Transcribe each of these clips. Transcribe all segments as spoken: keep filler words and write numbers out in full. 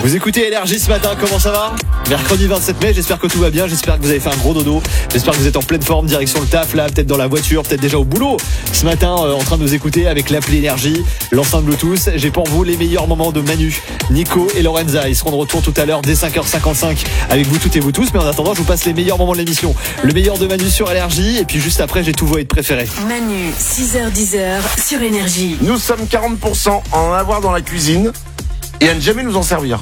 Vous écoutez Énergie ce matin, comment ça va ? Mercredi vingt-sept mai, j'espère que tout va bien, j'espère que vous avez fait un gros dodo, j'espère que vous êtes en pleine forme, direction le taf là, peut-être dans la voiture, peut-être déjà au boulot. Ce matin, euh, en train de nous écouter avec l'appli Énergie, l'enceinte Bluetooth, j'ai pour vous les meilleurs moments de Manu, Nico et Lorenza. Ils seront de retour tout à l'heure dès cinq heures cinquante-cinq avec vous toutes et vous tous, mais en attendant, je vous passe les meilleurs moments de l'émission. Le meilleur de Manu sur Énergie, et puis juste après, j'ai tous vos hits préférés. Manu, six heures dix sur Énergie. Nous sommes quarante pour cent à en avoir dans la cuisine et à ne jamais nous en servir.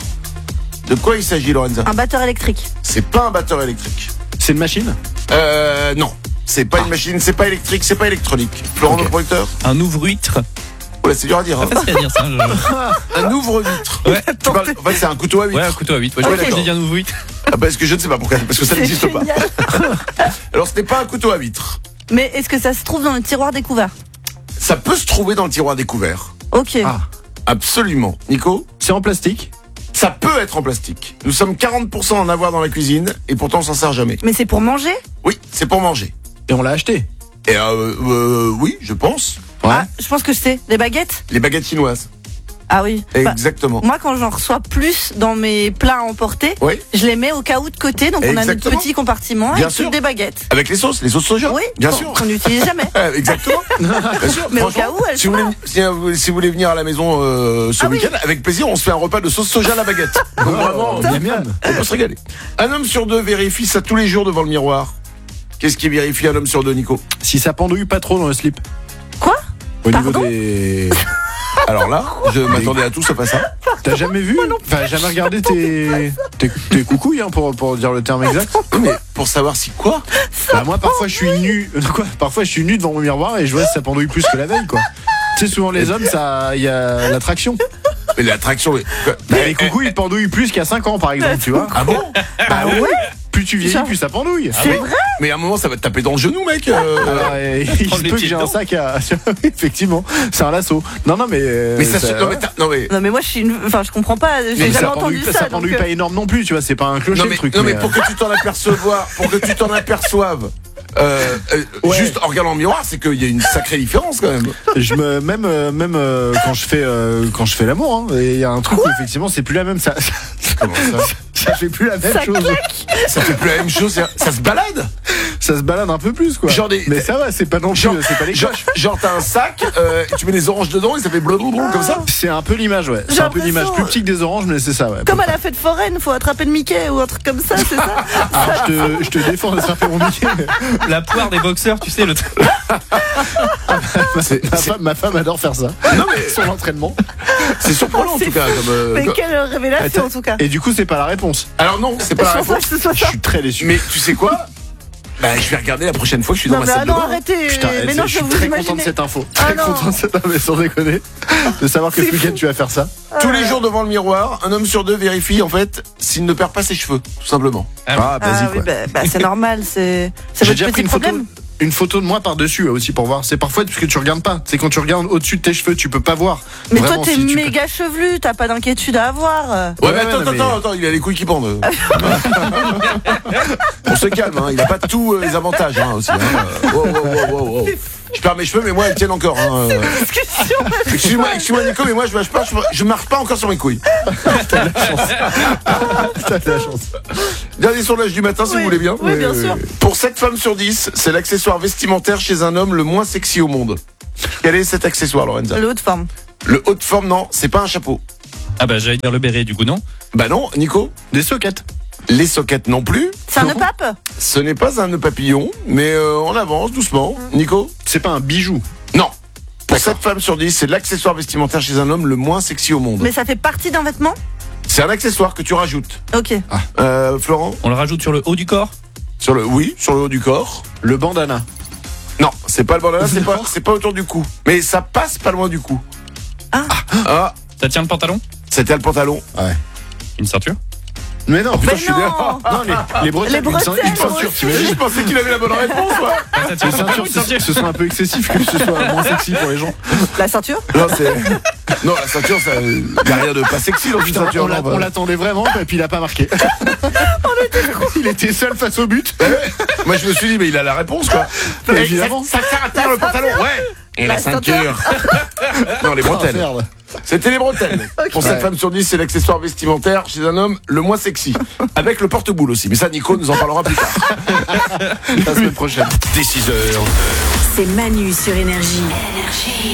De quoi il s'agit, Lorenza ? Un batteur électrique. C'est pas un batteur électrique. C'est une machine ? Euh, non. C'est pas une machine, c'est pas électrique, c'est pas électronique. Florent, Ok. notre producteur ? Un ouvre-huître. Ouais, c'est dur à dire. Hein. Pas facile à dire ça. Je... Un ouvre-vitre. Ouais, Tu parles- En fait, c'est un couteau à huître. ouais, un couteau à huit. Ouais, Ah, je ouais, crois que j'ai d'accord. dit un ouvre-huître. Ah, parce que je ne sais pas pourquoi, parce que ça C'est n'existe pas. génial. Alors, ce n'est pas un couteau à huître. Mais est-ce que ça se trouve dans le tiroir découvert ? Ça peut se trouver dans le tiroir découvert. Ok. Ah. Absolument. Nico ? C'est en plastique ? Ça peut être en plastique. Nous sommes quarante pour cent à en avoir dans la cuisine et pourtant on s'en sert jamais. Mais c'est pour manger ? Oui, c'est pour manger. Et on l'a acheté ? Et euh, euh, oui, je pense. Ouais. Ah, je pense que je sais. Les baguettes ? Les baguettes chinoises. Ah oui. Bah, Exactement. moi, quand j'en reçois plus dans mes plats à emporter, Oui. je les mets au cas où de côté. Donc, on a notre Exactement. petit compartiment Bien avec sûr. toutes des baguettes. Avec les sauces, les sauces soja. Oui, bien qu'on- sûr. qu'on n'utilise jamais. Euh, Exactement. Bien sûr. Mais au Franchement, cas où, elles si vous, sont voulez, si, euh, si vous voulez venir à la maison euh, ce Ah oui. week-end, avec plaisir, on se fait un repas de sauce soja à la baguette. Donc vraiment, miam, miam. on peut se régaler. Un homme sur deux vérifie ça tous les jours devant le miroir. Qu'est-ce qui vérifie un homme sur deux, Nico ? Si ça pendouille pas trop dans le slip. Quoi ? Au Pardon niveau des... Alors là, je m'attendais à tout sauf à ça. T'as jamais vu ? Enfin, jamais regardé tes... tes... tes coucouilles, hein, pour, pour dire le terme exact. Oui, mais pour savoir si quoi ? Bah moi parfois je suis nu, euh, quoi Parfois je suis nu devant mon miroir et je vois si ça pendouille plus que la veille, quoi. Tu sais, souvent les hommes, ça, il y a l'attraction. Mais l'attraction. Mais... Bah, les coucous ils pendouillent plus qu'il y a cinq ans par exemple, tu vois. Ah bon ? Bah ouais. Plus tu vieillis, Genre- plus ça pendouille. Ah oui. Mais à un moment, ça va te taper dans le genou, mec. euh. Alors, euh, il se Prendre les peut que pieds j'ai un dedans. sac à. Effectivement, c'est un lasso. Non, non, mais. euh, Mais ça, se... non, mais t'as- non mais. Non, mais moi, je suis une. Enfin, je comprends pas. J'ai mais jamais ça entendu pendouille, ça. ça donc, pendouille euh, pas énorme non plus, tu vois. C'est pas un clocher Non mais, le truc. non, mais mais, pour euh, que tu t'en apercevoies, pour que tu t'en aperçoives, euh, euh, Ouais. juste en regardant le miroir, c'est qu'il y a une sacrée différence quand même. je me même euh, même euh, quand je fais euh, quand je fais l'amour, hein, et il y a un truc où effectivement c'est plus la même. Ça, Comment ça ? ça fait plus la même Ça chose. Ça fait plus la même chose. Ça, ça se balade. Ça se balade un peu plus, quoi. Genre des- Mais ça va, c'est pas non plus, Genre, c'est pas les genre, cloches. genre t'as un sac, euh, tu mets des oranges dedans et ça fait blablabla comme ça. C'est un peu l'image, ouais. J'ai C'est un peu l'image l'impression- plus petite que des oranges, mais c'est ça, ouais. Comme à la fête foraine, faut attraper le Mickey ou un truc comme ça, c'est ça Alors, je te, je te défends de faire mon Mickey. mais La poire des boxeurs, tu sais, le truc. C'est- Ma c'est- femme, ma femme adore faire ça. Non mais Son entraînement. c'est surprenant en C'est tout cas. Comme, euh, Mais comme- quelle révélation, en tout cas. Et du coup, c'est pas la réponse. Alors non, c'est pas la Je pense pas réponse. que ce soit Je ça. suis très déçu. Mais tu sais quoi ? Bah je vais regarder la prochaine fois que je suis dans Non, ma mais salle ah de non, bain. arrêtez. Putain, Mais elle- non, je je suis vous très content de imaginez. cette info. Ah Très non. content de cette info, mais sans déconner. De savoir que ce C'est week-end fou. tu vas faire ça. Tous les jours devant le miroir, un homme sur deux vérifie en fait s'il ne perd pas ses cheveux, tout simplement. Ah, Ah vas-y, oui, quoi. bah, bah, c'est normal, c'est. C'est J'ai votre déjà petit pris une photo, problème. une photo de moi par-dessus aussi pour voir. C'est parfois parce que tu regardes pas. C'est quand tu regardes au-dessus de tes cheveux, tu peux pas voir. Mais Vraiment, toi, t'es si tu peux- méga chevelu, t'as pas d'inquiétude à avoir. Ouais, Ouais, mais ouais, attends, non, mais- attends, attends, il a les couilles qui pendent. On se calme, hein, il a pas tous euh, les avantages hein, aussi. Hein. Wow, wow, wow, wow, wow. Je perds mes cheveux, mais moi, elles tiennent encore. Hein. euh. Discussion. Excuse-moi, excuse-moi, Nico, mais moi, je marche pas, je, je marche pas encore sur mes couilles. T'as de la chance. Dernier sondage du matin, si Oui, vous voulez bien. oui, bien sûr. Pour sept femmes sur dix, c'est l'accessoire vestimentaire chez un homme le moins sexy au monde. Quel est cet accessoire, Lorenza ? Le haut de forme. Le haut de forme, non, c'est pas un chapeau. Ah bah j'allais dire le béret, du coup, non ? Bah non, Nico. Des sockets. Les sockets non plus. C'est un Non. nœud pape. Ce n'est pas un nœud papillon, mais euh, on avance doucement. Nico ? C'est pas un bijou. Non. Pour D'accord. sept femmes sur dix, c'est l'accessoire vestimentaire chez un homme le moins sexy au monde. Mais ça fait partie d'un vêtement ? C'est un accessoire que tu rajoutes. Ok. Euh, Florent ? On le rajoute sur le haut du corps ? Sur le, oui, sur le haut du corps. Le bandana. Non, c'est pas le bandana, c'est pas, c'est pas autour du cou. Mais ça passe pas loin du cou. Ah. Ah, Ça tient le pantalon ? c'était le pantalon. Une ceinture ? Mais non, Putain, Mais je suis non. non, les, les bretelles, Les une ceint- bretelles, une ceinture, aussi. t'imagines? Je pensais qu'il avait la bonne réponse, ouais. Ah, ça tient Les le pantalon, ceintures, une ceinture. ce, ce sont un peu excessif que ce soit moins sexy pour les gens. La ceinture ? Non, c'est. Non, la ceinture, ça. Y a rien de pas sexy dans une Putain, ceinture. on l'a- non, on bah. l'attendait vraiment, et puis il a pas marqué. Il était seul face au but. Moi, je me suis dit, mais il a la réponse, quoi. Évidemment. Ça, ça sert à terre le pantalon, ouais. Et la La ceinture. Non, les Ah, bretelles. merde. C'était les bretelles. Pour sept Ouais. femmes sur dix, c'est l'accessoire vestimentaire chez un homme le moins sexy. Avec le porte-boule aussi. Mais ça, Nico nous en parlera plus tard. La semaine prochaine. Dès six heures. C'est Manu sur Énergie.